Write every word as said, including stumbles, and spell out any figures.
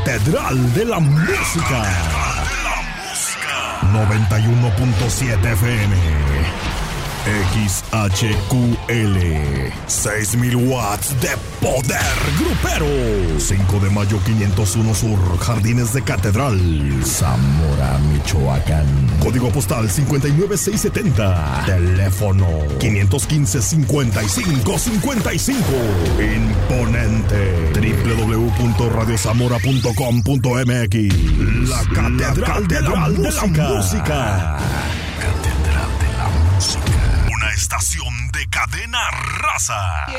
Catedral de la Música. noventa y uno punto siete F M. X H Q L. seis mil watts de poder grupero. cinco de mayo quinientos uno Sur, Jardines de Catedral, Zamora, Michoacán. Código postal cincuenta y nueve mil seiscientos setenta. Teléfono quinientos quince, cincuenta y cinco, cincuenta y cinco. Imponente. doble u doble u doble u punto radio zamora punto com punto m x. La Catedral, La Catedral de, la de la Música. Catedral de la Música. Una estación de Cadena Raza.